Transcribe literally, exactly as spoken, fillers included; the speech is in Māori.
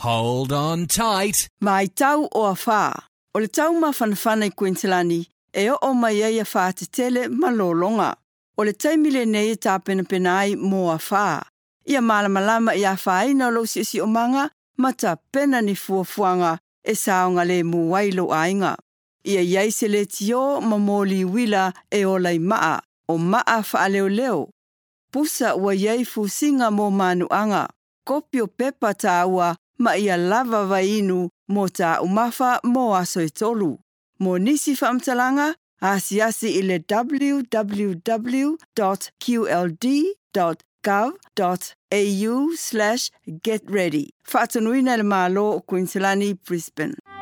Hold on tight. Mai tau o a whā. O le tau mawhanawhana i Queenslandi, e o o mai ai a whā te tele malolonga. O le taimile nei e tāpena pena ai mō a whā. Ia malamalama i a whāina lo si si o manga, ma ta pena ni fuafuanga e saonga le muwailo ainga. Ia iai se le tio mamoli wila e o lai maa, o maa wha leo leo. Pusa ua iai fusinga mō manuanga. Kopio pepa tā ua ma ia lava vainu mō tā umafa mō aso e tolu. Mō nisi whaamtalanga, asi asi i le w w w dot q l d dot gov dot a u slash get ready. Whaatanuina le mālo o Queenslandi, Brisbane.